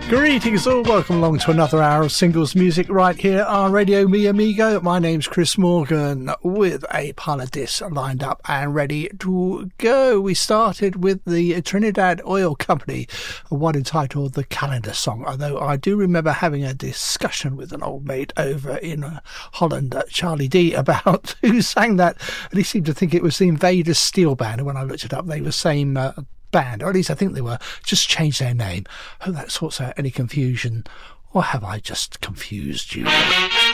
Greetings all, welcome along to another hour of singles music right here on Radio Mi Amigo. My name's Chris Morgan with a pile of discs lined up and ready to go. We started with the Trinidad Oil Company, one entitled The Calendar Song, although I do remember having a discussion with an old mate over in Holland, Charlie D, about who sang that, and he seemed to think it was the Invaders Steel Band, and when I looked it up they were the same band, or at least I think they were, just changed their name. Hope that sorts out any confusion, or have I just confused you?